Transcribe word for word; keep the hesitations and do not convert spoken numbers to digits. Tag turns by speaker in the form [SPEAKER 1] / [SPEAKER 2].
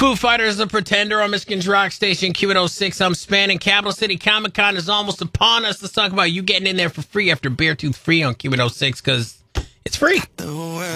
[SPEAKER 1] Foo Fighters, The Pretender on Michigan's Rock Station, Q one oh six. I'm spanning. Capital City Comic Con is almost upon us. Let's talk about you getting in there for free after Beartooth Free on Q one oh six, because it's free.